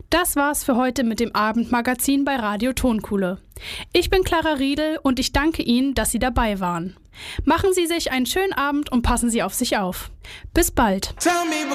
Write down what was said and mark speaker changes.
Speaker 1: Das war's für heute mit dem Abendmagazin bei Radio Tonkuhle. Ich bin Clara Riedel und ich danke Ihnen, dass Sie dabei waren. Machen Sie sich einen schönen Abend und passen Sie auf sich auf. Bis bald.